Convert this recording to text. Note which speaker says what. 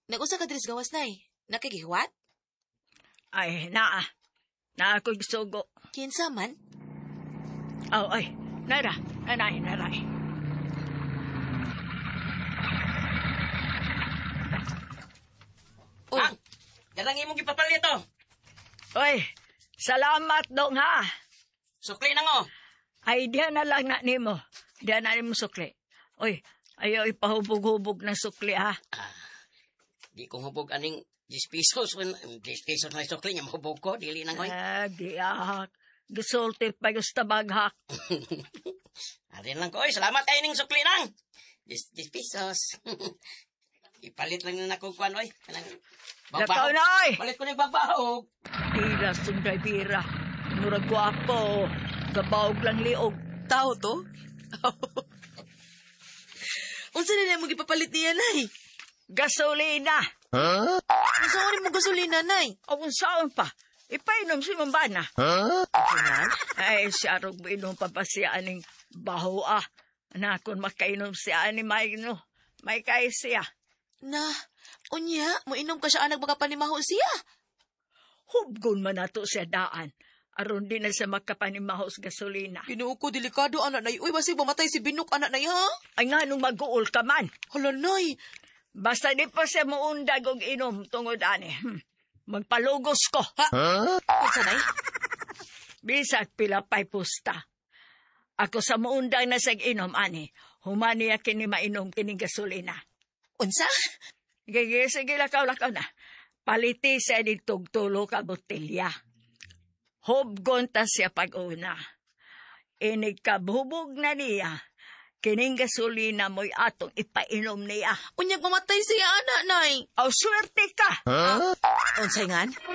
Speaker 1: Nag-usa ka diris gawas, nay. Nakikihuwat?
Speaker 2: Ay, naa. Naa ko'y sugo.
Speaker 1: Kinsa man?
Speaker 2: Oh, ay. Naray.
Speaker 1: Uy,
Speaker 3: Ha? Ganang imong gipapalit to.
Speaker 2: Oy, salamat dong ha.
Speaker 3: Sukli na ngo.
Speaker 2: Ay, diyan na lang na nimo. Diyan na nimo sukli. Oy, ayaw ipahubog-hubog ng sukli ha.
Speaker 3: Di ko hubog aning 10 pesos. 10 pesos na sukli niya mahubog ko. Dili na ngoy.
Speaker 2: Giyak. Gisulti pa yung tabaghak.
Speaker 3: Arin lang ko. Oy, salamat ay ning sukli nang. 10 pesos. Ipalit lang na akong kuwan, oy.
Speaker 2: Lakaw na, oy!
Speaker 3: Palit ko na yung babahog.
Speaker 2: Bira, sunday bira. Murag ko ako. Gabawag lang liog.
Speaker 1: tao to? Unsa na mo gipapalit niya, nay?
Speaker 2: Gasolina.
Speaker 1: Unsa mo gasolina, nay?
Speaker 2: O saan pa? Ipainom si Mambana.
Speaker 1: Kunan?
Speaker 2: Ay, siya rog inom pa siya aning baho ah. Na kung makainom siya ani may kay siya.
Speaker 1: Na, unya, mo inom ka siya anag magapanimaho siya.
Speaker 2: Hubgon man nato siya daan. Aron din na siya makapanimaho sa gasolina.
Speaker 1: Ginoo ko, delikado, anak nay. Uy, basig mamatay si Binok, anak nay, ha?
Speaker 2: Ay nga nung mag-uol ka man.
Speaker 1: Hala, nay.
Speaker 2: Basta di pa siya muundag og inom tungod ani. Magpalugos ko.
Speaker 1: Ha? Unsa, nay?
Speaker 2: Bisag pila pa'y pusta. Ako sa muundag na sag inom ani. Humani kini mainom kining gasolina.
Speaker 1: Unsa?
Speaker 2: Sige, lakaw na. Paliti siya ditog tulo ka botelya. Hubgon ta siya pag-una. Inig kabhubog na niya. Kining gasolina mo'y atong ipainom niya.
Speaker 1: Unyag mamatay siya, anak nay.
Speaker 2: Aw, swerte ka!
Speaker 1: Unsay ngan?